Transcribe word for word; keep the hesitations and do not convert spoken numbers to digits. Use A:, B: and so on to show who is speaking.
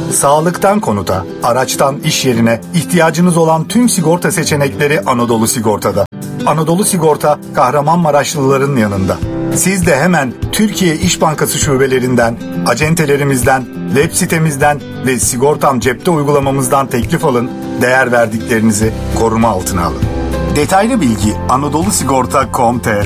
A: Sağlıktan konuta, araçtan iş yerine ihtiyacınız olan tüm sigorta seçenekleri Anadolu Sigorta'da. Anadolu Sigorta, Kahramanmaraşlıların yanında. Siz de hemen Türkiye İş Bankası şubelerinden, acentelerimizden, web sitemizden ve Sigortam Cepte uygulamamızdan teklif alın, değer verdiklerinizi koruma altına alın. Detaylı bilgi anadolu sigorta nokta com nokta tr.